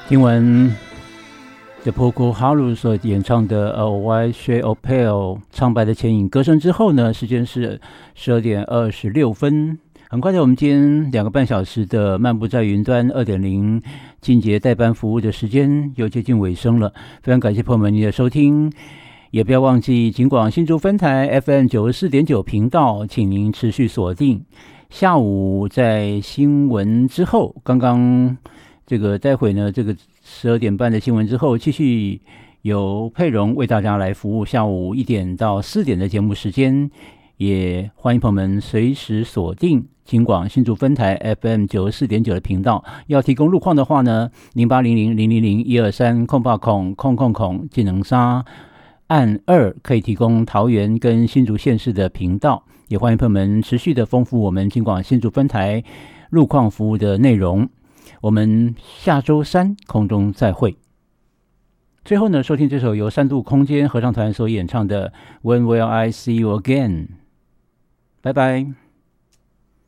听完 The Procol Harum 所演唱的 A White Shade of Pale 唱白的牵引歌声之后呢，时间是12点26分。很快的，我们今天2个半小时的漫步在云端 2.0 进阶代班服务的时间又接近尾声了，非常感谢朋友们你的收听，也不要忘记警广新竹分台 FM 94.9 频道，请您持续锁定。下午在新闻之后，刚刚待会呢12点半的新闻之后，继续由佩蓉为大家来服务下午1点到4点的节目时间，也欢迎朋友们随时锁定警广新竹分台 FM 94.9的频道。要提供路况的话呢，0800-000-123-080-000技能3按2可以提供桃园跟新竹县市的频道，也欢迎朋友们持续的丰富我们警广新竹分台路况服务的内容。我们下周3空中再会。最后呢，收听这首由3度空间合唱团所演唱的 When Will I See You Again， 拜拜。